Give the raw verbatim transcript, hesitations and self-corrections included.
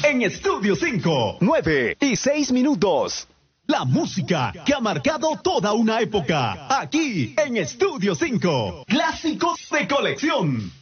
en Estudio cinco. nueve y seis minutos. La música que ha marcado toda una época. Aquí en Estudio cinco. Clásicos de colección.